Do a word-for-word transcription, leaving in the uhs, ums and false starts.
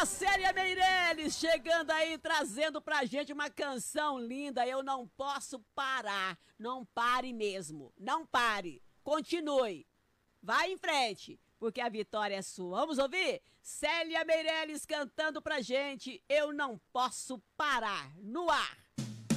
a Célia Meirelles chegando aí, trazendo pra gente uma canção linda. Eu não posso parar. Não pare mesmo. Não pare. Continue. Vai em frente, porque a vitória é sua. Vamos ouvir? Célia Meirelles cantando pra gente. Eu não posso parar. No ar.